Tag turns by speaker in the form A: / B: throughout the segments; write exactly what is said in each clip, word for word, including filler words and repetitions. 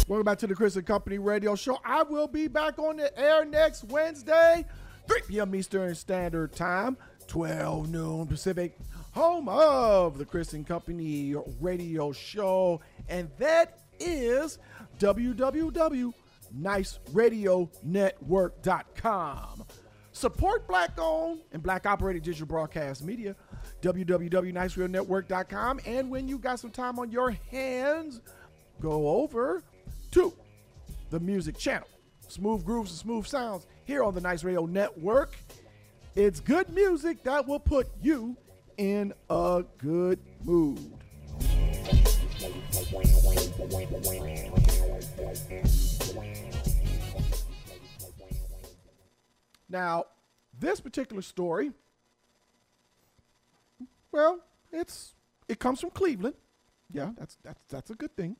A: Welcome back to the Chris and Company Radio Show. I will be back on the air next Wednesday, three p.m. Eastern Standard Time, twelve noon Pacific, home of the Chris and Company Radio Show. And that is w w w dot nice radio network dot com. Support black-owned and black-operated digital broadcast media, w w w dot nice radio network dot com. And when you got some time on your hands, go over to the music channel. Smooth grooves and smooth sounds here on the Nice Radio Network. It's good music that will put you in a good mood. Now, this particular story, well, it's it comes from Cleveland. Yeah, that's that's that's a good thing.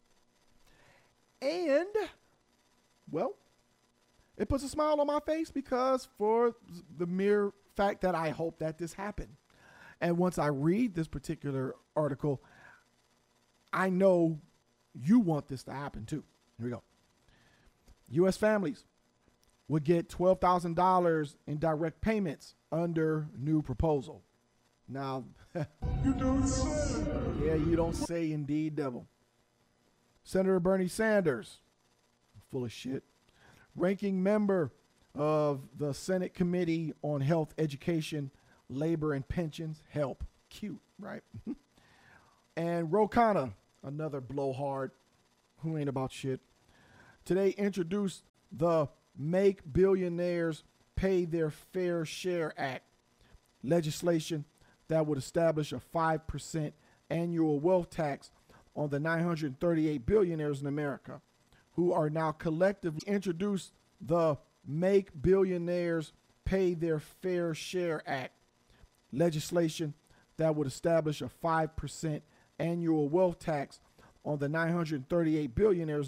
A: And, well, it puts a smile on my face because for the mere fact that I hope that this happened. And once I read this particular article, I know you want this to happen too. Here we go. U S families would get twelve thousand dollars in direct payments under new proposal. Now, you don't say. Yeah, you don't say indeed, devil. Senator Bernie Sanders, full of shit, ranking member of the Senate Committee on Health, Education, Labor, and Pensions, HELP, cute, right? And Ro Khanna, another blowhard who ain't about shit, today introduced the Make Billionaires Pay Their Fair Share Act, legislation that would establish a five percent annual wealth tax on the nine hundred thirty-eight billionaires in America, who are now collectively introduced the Make Billionaires Pay Their Fair Share Act, legislation that would establish a five percent annual wealth tax on the nine hundred thirty-eight billionaires